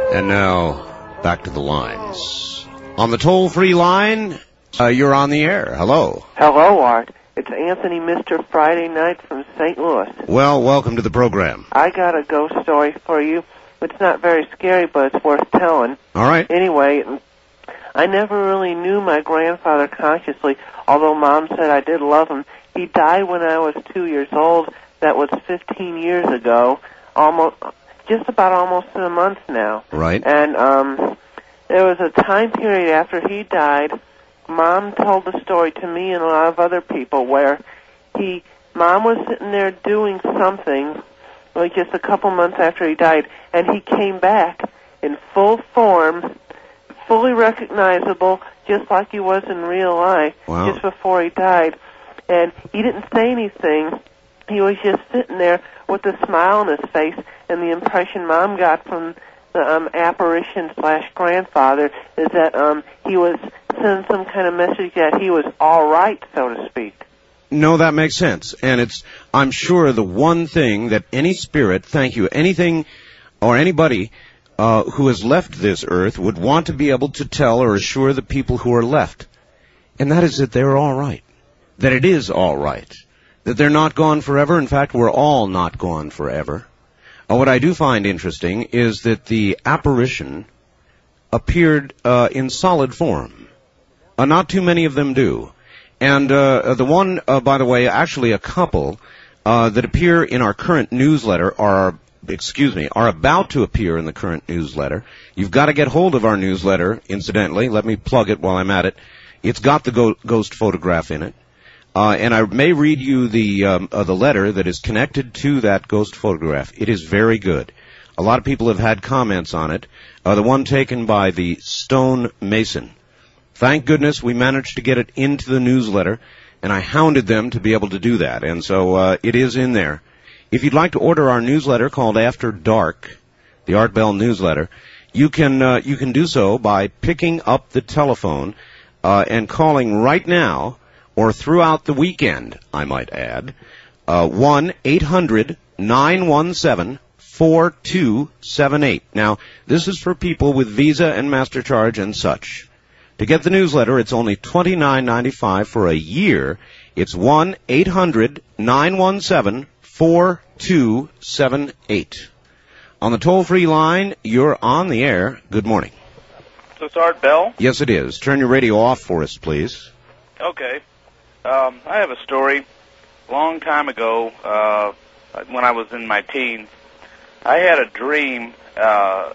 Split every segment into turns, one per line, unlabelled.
And now, back to the lines. On the toll-free line, you're on the air. Hello.
Hello, Art. It's Anthony, Mr. Friday Night from St. Louis.
Well, welcome to the program.
I got a ghost story for you. It's not very scary, but it's worth telling.
All right.
Anyway, I never really knew my grandfather consciously, although Mom said I did love him. He died when I was 2 years old. That was 15 years ago. Just about almost in a month now.
Right.
And there was a time period after he died. Mom told the story to me and a lot of other people where Mom was sitting there doing something, like just a couple months after he died, and he came back in full form, fully recognizable, just like he was in real life,
wow.
just before he died. And he didn't say anything. He was just sitting there with a smile on his face, and the impression Mom got from the apparition/grandfather is that he was sending some kind of message that he was all right, so to speak.
No, that makes sense. And I'm sure the one thing that any spirit, anything or anybody who has left this earth would want to be able to tell or assure the people who are left. And that is that they're all right. That it is all right. That they're not gone forever. In fact, we're all not gone forever. What I do find interesting is that the apparition appeared in solid form. Not too many of them do. And the one, by the way, actually a couple that appear in our current newsletter are about to appear in the current newsletter. You've got to get hold of our newsletter, incidentally. Let me plug it while I'm at it. It's got the ghost photograph in it. And I may read you the letter that is connected to that ghost photograph. It is very good. A lot of people have had comments on it. The one taken by the Stone Mason. Thank goodness we managed to get it into the newsletter, and I hounded them to be able to do that. And so it is in there. If you'd like to order our newsletter called After Dark, the Art Bell newsletter, you can do so by picking up the telephone and calling right now, or throughout the weekend, I might add, 1-800-917-4278. Now, this is for people with Visa and MasterCharge and such. To get the newsletter, it's only $29.95 for a year. It's 1-800-917-4278. On the toll-free line, you're on the air. Good morning.
So it's Art Bell?
Yes, it is. Turn your radio off for us, please.
Okay. I have a story. A long time ago, when I was in my teens, I had a dream that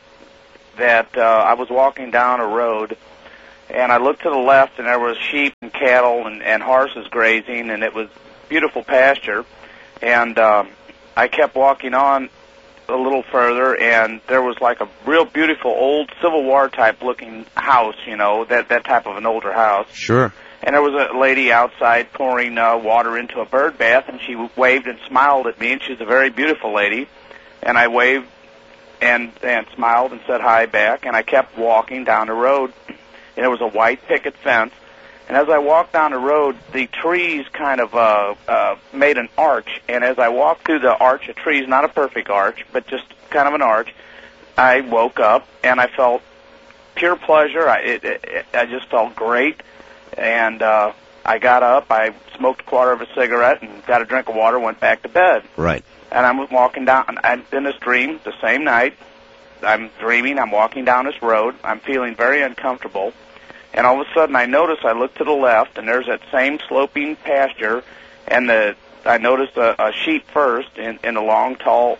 I was walking down a road, and I looked to the left, and there was sheep and cattle and horses grazing, and it was beautiful pasture. And I kept walking on a little further, and there was like a real beautiful old Civil War type looking house, that type of an older house.
Sure.
And there was a lady outside pouring water into a bird bath, and she waved and smiled at me, and she's a very beautiful lady. And I waved and smiled and said hi back, and I kept walking down the road. And there was a white picket fence. And as I walked down the road, the trees kind of made an arch. And as I walked through the arch of trees, not a perfect arch, but just kind of an arch, I woke up, and I felt pure pleasure. I just felt great. And I got up, I smoked a quarter of a cigarette, and got a drink of water, went back to bed.
Right.
And I'm walking down, in this dream, the same night, I'm dreaming, I'm walking down this road, I'm feeling very uncomfortable, and all of a sudden I notice, I look to the left, and there's that same sloping pasture, and I noticed a sheep first in a long, tall,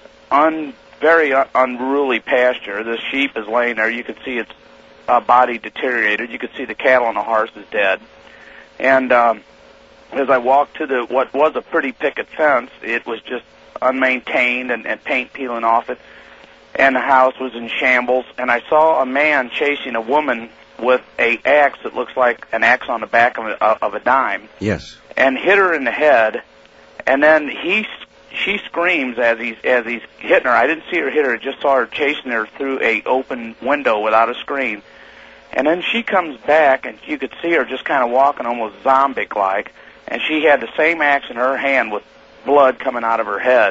very unruly pasture. The sheep is laying there, you can see its body deteriorated. You could see the cattle and the horse is dead. And as I walked to what was a pretty picket fence, it was just unmaintained and paint peeling off it. And the house was in shambles. And I saw a man chasing a woman with a axe that looks like an axe on the back of a dime.
Yes.
And hit her in the head. And then she screams as he's hitting her. I didn't see her hit her. I just saw her chasing her through a open window without a screen. And then she comes back, and you could see her just kind of walking almost zombie-like. And she had the same axe in her hand with blood coming out of her head.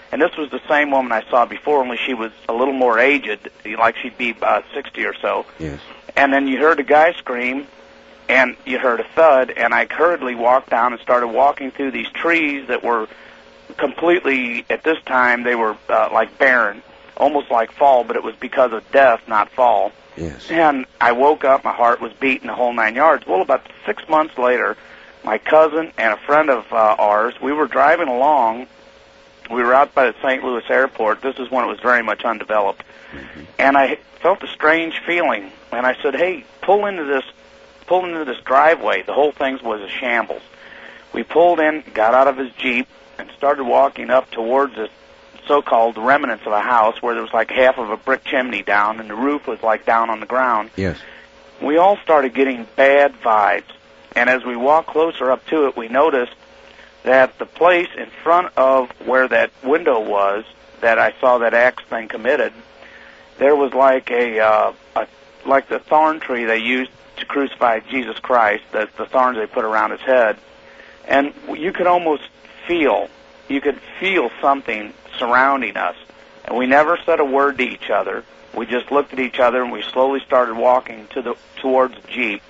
And this was the same woman I saw before, only she was a little more aged, like she'd be 60 or so.
Yes.
And then you heard a guy scream, and you heard a thud, and I hurriedly walked down and started walking through these trees that were completely, at this time, they were like barren, almost like fall, but it was because of death, not fall.
Yes.
And I woke up, my heart was beating the whole 9 yards. Well, about 6 months later, my cousin and a friend of ours, we were driving along. We were out by the St. Louis airport. This is when it was very much undeveloped. Mm-hmm. And I felt a strange feeling. And I said, hey, pull into this driveway. The whole thing was a shambles. We pulled in, got out of his Jeep, and started walking up towards this so-called remnants of a house where there was like half of a brick chimney down, and the roof was like down on the ground.
Yes.
We all started getting bad vibes. And as we walked closer up to it, we noticed that the place in front of where that window was that I saw that axe thing committed, there was like like the thorn tree they used to crucify Jesus Christ, the thorns they put around his head. And you could almost feel something surrounding us. And we never said a word to each other. We just looked at each other, and we slowly started walking towards the Jeep.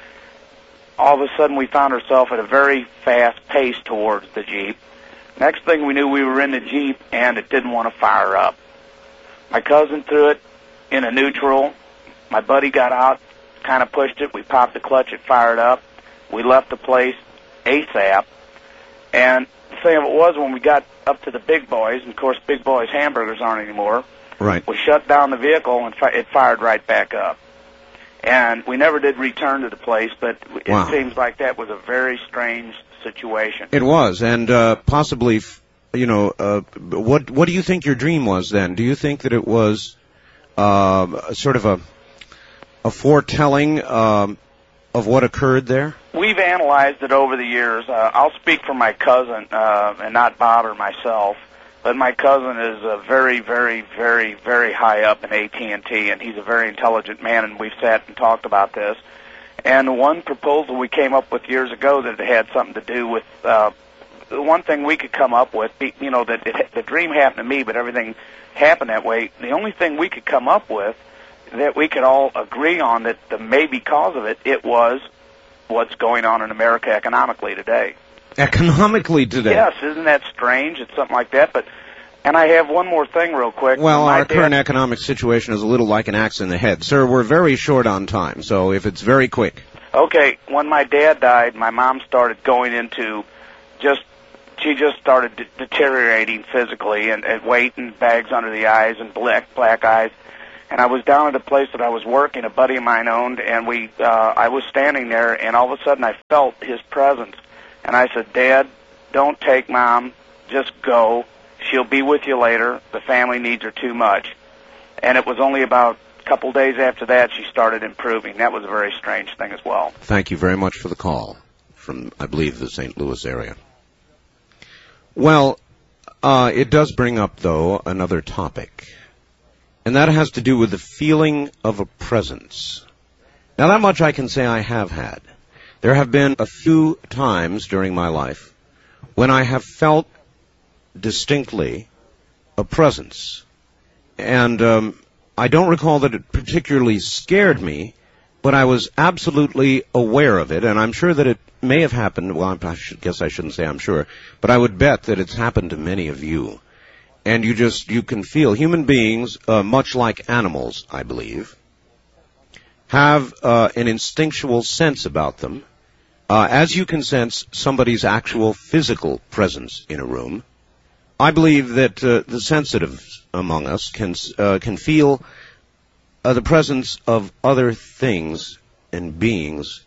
All of a sudden, we found ourselves at a very fast pace towards the Jeep. Next thing we knew, we were in the Jeep, and it didn't want to fire up. My cousin threw it in a neutral. My buddy got out, kind of pushed it. We popped the clutch. It fired up. We left the place ASAP. And the thing of it was, when we got up to the Big Boys, and of course, Big Boys hamburgers aren't anymore,
right,
we shut down the vehicle, and it fired right back up. And we never did return to the place, but it seems like that was a very strange situation.
It was, and possibly, what do you think your dream was then? Do you think that it was sort of a foretelling of what occurred there?
We've analyzed it over the years. I'll speak for my cousin and not Bob or myself. But my cousin is very, very, very, very high up in AT&T, and he's a very intelligent man, and we've sat and talked about this. And one proposal we came up with years ago that it had something to do with the one thing we could come up with, that the dream happened to me, but everything happened that way. The only thing we could come up with that we could all agree on that the maybe cause of it was what's going on in America economically today.
Economically today?
Yes, isn't that strange? It's something like that. And I have one more thing real quick.
Well, our current economic situation is a little like an axe in the head. Sir, we're very short on time, so if it's very quick.
Okay, when my dad died, my mom started going into she just started deteriorating physically, and weight and bags under the eyes and black eyes. And I was down at a place that I was working, a buddy of mine owned, and I was standing there, and all of a sudden I felt his presence. And I said, Dad, don't take Mom, just go. She'll be with you later. The family needs her too much. And it was only about a couple days after that she started improving. That was a very strange thing as well.
Thank you very much for the call from, I believe, the St. Louis area. Well, it does bring up, though, another topic. And that has to do with the feeling of a presence. Now, that much I can say I have had. There have been a few times during my life when I have felt distinctly a presence. And I don't recall that it particularly scared me, but I was absolutely aware of it, and I'm sure that it may have happened, well, I guess I shouldn't say I'm sure, but I would bet that it's happened to many of you. And you can feel, human beings, much like animals, I believe, have an instinctual sense about them. As you can sense somebody's actual physical presence in a room, I believe that the sensitives among us can feel the presence of other things and beings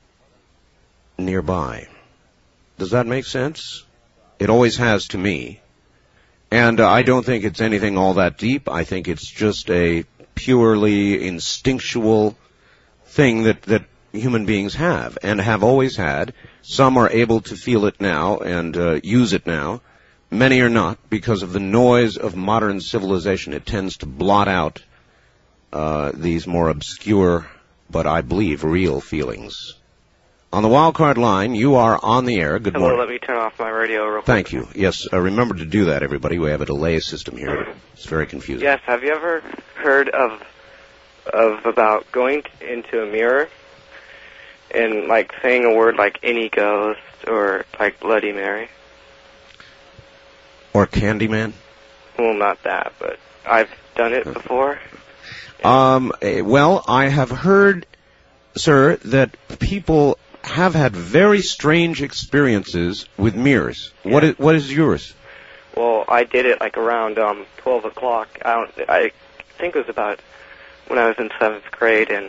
nearby. Does that make sense? It always has to me. And I don't think it's anything all that deep. I think it's just a purely instinctual thing that human beings have and have always had. Some are able to feel it now and use it now. Many are not because of the noise of modern civilization. It tends to blot out these more obscure, but I believe real feelings. On the wild card line, you are on the air. Good morning.
Let me turn off my radio real quick.
Thank you. Yes, remember to do that, everybody. We have a delay system here. It's very confusing.
Yes, have you ever heard of about going into a mirror and, like, saying a word like any ghost or, like, Bloody Mary?
Or Candyman?
Well, not that, but I've done it before.
Well, I have heard, sir, that people have had very strange experiences with mirrors.
Yeah.
What is yours?
Well, I did it like around 12 o'clock. I think it was about when I was in 7th grade, and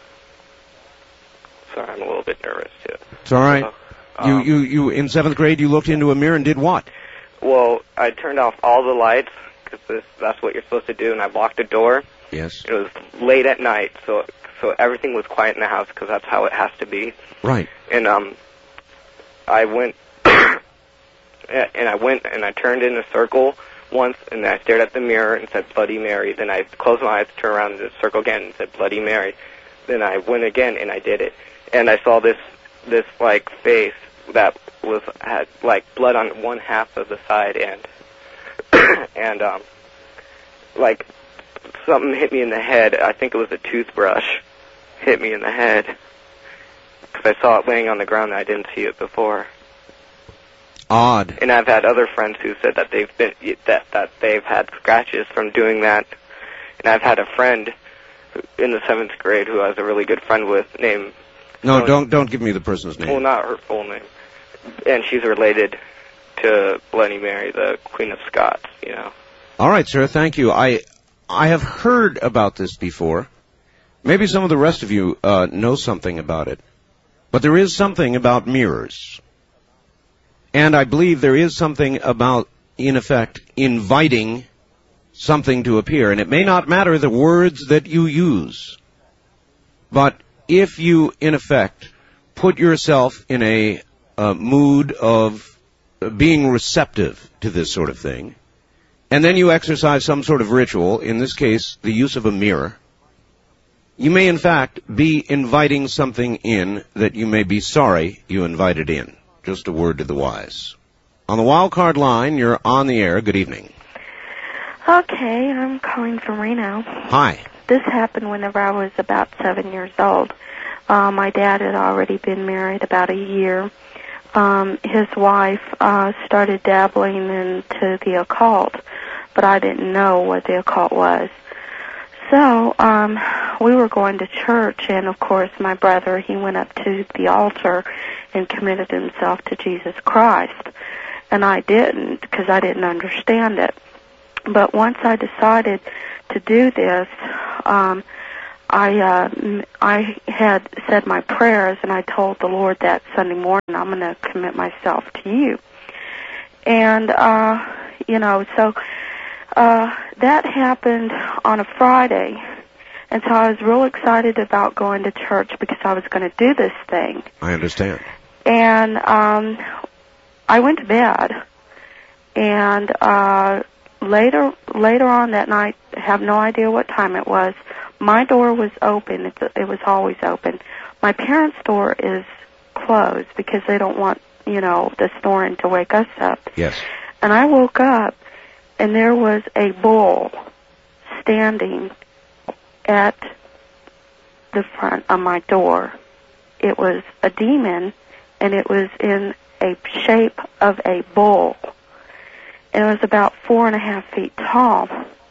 sorry, I'm a little bit nervous too.
It's all right.
So,
you in 7th grade, you looked into a mirror and did what?
Well, I turned off all the lights because that's what you're supposed to do, and I locked the door.
Yes.
It was late at night, so everything was quiet in the house because that's how it has to be.
Right.
And I went, and I turned in a circle once, and I stared at the mirror and said Bloody Mary. Then I closed my eyes, turned around in the circle again, and said Bloody Mary. Then I went again, and I did it. And I saw this like face that had like blood on one half of the side, and like something hit me in the head. I think it was a toothbrush hit me in the head because I saw it laying on the ground and I didn't see it before.
Odd.
And I've had other friends who said that they've had scratches from doing that. And I've had a friend in the 7th grade who I was a really good friend with named...
No, don't give me the person's name.
Well, not her full name. And she's related to Bloody Mary, the Queen of Scots, you know.
All right, sir, thank you. I have heard about this before. Maybe some of the rest of you know something about it. But there is something about mirrors. And I believe there is something about, in effect, inviting something to appear. And it may not matter the words that you use. But if you, in effect, put yourself in a mood of being receptive to this sort of thing, and then you exercise some sort of ritual, in this case, the use of a mirror, you may, in fact, be inviting something in that you may be sorry you invited in. Just a word to the wise. On the wild card line, you're on the air. Good evening.
Okay, I'm calling from Reno.
Hi.
This happened whenever I was about 7 years old. My dad had already been married about a year. His wife started dabbling into the occult, but I didn't know what the occult was. So we were going to church, and of course my brother, he went up to the altar and committed himself to Jesus Christ. And I didn't, because I didn't understand it. But once I decided to do this, I had said my prayers, and I told the Lord that Sunday morning, I'm going to commit myself to you. And, so that happened on a Friday. And so I was real excited about going to church because I was going to do this thing.
I understand.
And I went to bed. And later on that night, I have no idea what time it was, my door was open. It was always open. My parents' door is closed because they don't want, the snoring to wake us up.
Yes. And
I woke up, and there was a bull standing at the front of my door. It was a demon, and it was in a shape of a bull. And it was about 4.5 feet tall.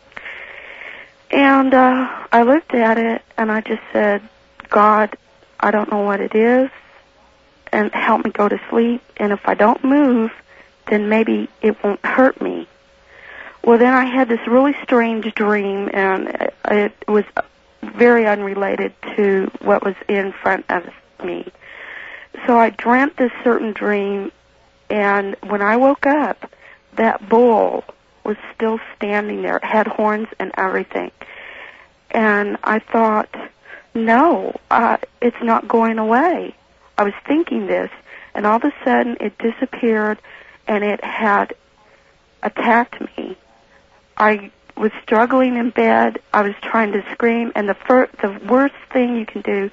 And I looked at it, and I just said, God, I don't know what it is, and help me go to sleep. And if I don't move, then maybe it won't hurt me. Well, then I had this really strange dream, and it was very unrelated to what was in front of me. So I dreamt this certain dream, and when I woke up, that bull was still standing there. It had horns and everything. And I thought, no, it's not going away. I was thinking this, and all of a sudden it disappeared, and it had attacked me. I was struggling in bed. I was trying to scream, and the worst thing you can do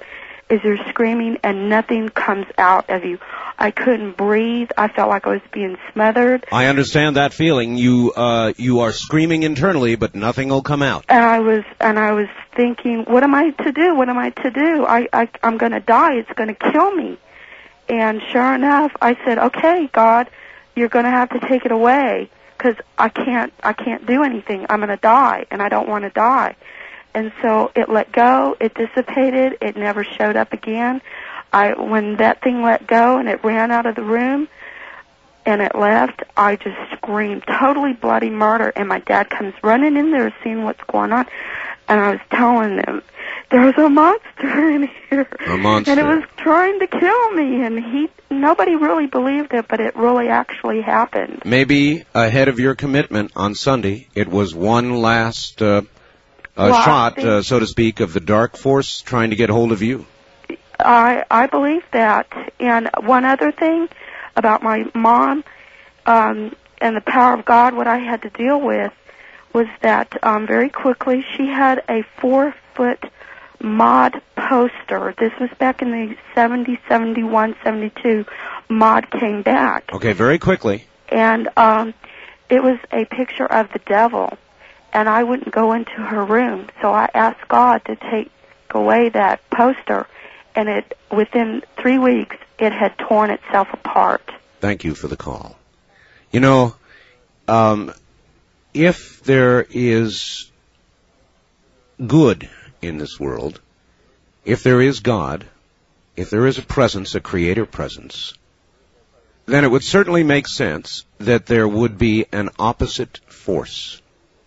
is you're screaming and nothing comes out of you. I couldn't breathe. I felt like I was being smothered.
I understand that feeling. You are screaming internally, but nothing will come out.
And I was thinking, what am I to do? What am I to do? I'm going to die. It's going to kill me. And sure enough, I said, okay, God, you're going to have to take it away because I can't do anything. I'm going to die, and I don't want to die. And so it let go. It dissipated. It never showed up again. When that thing let go and it ran out of the room and it left, I just screamed totally bloody murder. And my dad comes running in there seeing what's going on. And I was telling them, there's a monster in here.
A monster.
And it was trying to kill me. And nobody really believed it, but it really actually happened.
Maybe ahead of your commitment on Sunday, it was one last shot, so to speak, of the dark force trying to get hold of you.
I believe that. And one other thing about my mom and the power of God, what I had to deal with was that very quickly she had a 4-foot Mod poster. This was back in the 70, 71, 72. Mod came back.
Okay, very quickly.
And it was a picture of the devil. And I wouldn't go into her room. So I asked God to take away that poster. And within 3 weeks, it had torn itself apart.
Thank you for the call. You know, if there is good in this world, if there is God, if there is a presence, a creator presence, then it would certainly make sense that there would be an opposite force.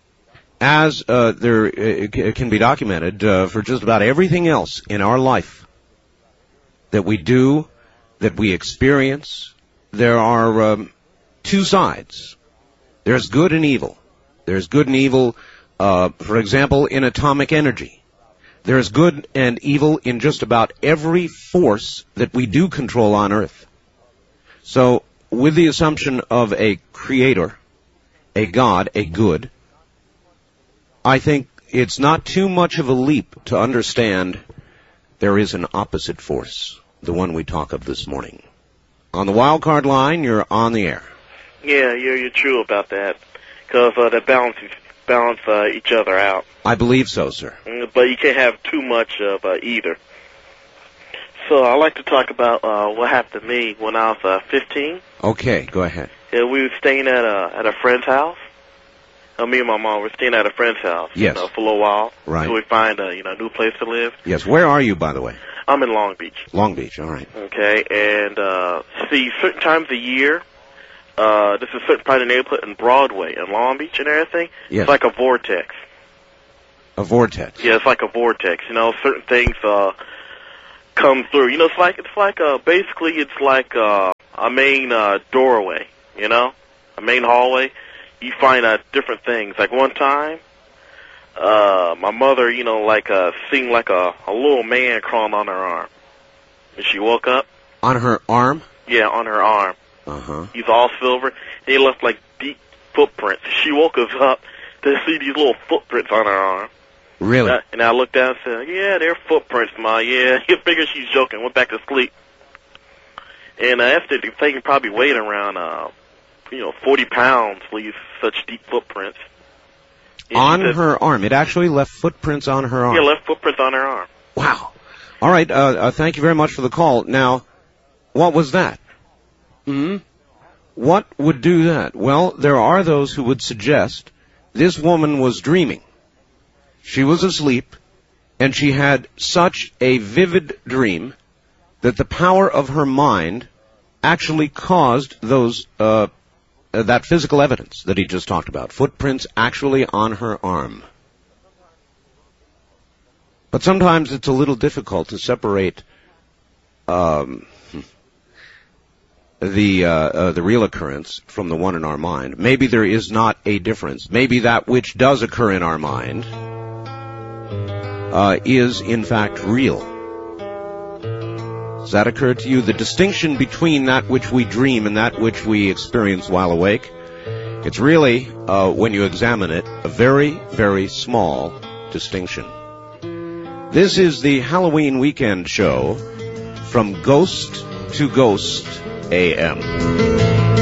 As it can be documented for just about everything else in our life that we do, that we experience, there are two sides. There's good and evil. There's good and evil, for example, in atomic energy. There's good and evil in just about every force that we do control on Earth. So, with the assumption of a creator, a God, a good, I think it's not too much of a leap to understand there is an opposite force, the one we talk of this morning. On the wild card line, you're on the air.
Yeah, you're true about that, because they balance each other out.
I believe so, sir.
But you can't have too much of either. So I'd like to talk about what happened to me when I was 15.
Okay, go ahead.
Yeah, we were staying at a friend's house. Me and my mom were staying at a friend's house.
Yes.
For a little while.
Right.
So we find a new place to live.
Yes. Where are you, by the way?
I'm in Long Beach.
Long Beach. All right.
Okay. And see, certain times of year, this is a certain part of the neighborhood in Broadway and Long Beach and everything.
Yes.
It's like a vortex.
A vortex.
Yeah, it's like a vortex. Certain things come through. Basically it's like a main doorway. A main hallway. You find different things. Like one time, my mother, seen like a little man crawling on her arm. And she woke up.
On her arm?
Yeah, on her arm.
Uh-huh.
He's all silver. He left like deep footprints. She woke us up to see these little footprints on her arm.
Really?
And I looked down and said, yeah, they're footprints, Ma. Yeah, you figure she's joking. Went back to sleep. And after the thing probably weighed around 40 pounds, leaves such deep footprints. And
on her arm. It actually left footprints on her arm.
Yeah, left footprints on her arm.
Wow. All right, thank you very much for the call. Now, what was that? What would do that? Well, there are those who would suggest this woman was dreaming. She was asleep, and she had such a vivid dream that the power of her mind actually caused those that physical evidence that he just talked about, footprints actually on her arm. But sometimes it's a little difficult to separate the real occurrence from the one in our mind. Maybe there is not a difference. Maybe that which does occur in our mind is in fact real. Does that occur to you? The distinction between that which we dream and that which we experience while awake, it's really, when you examine it, a very, very small distinction. This is the Halloween weekend show from Ghost to Ghost AM.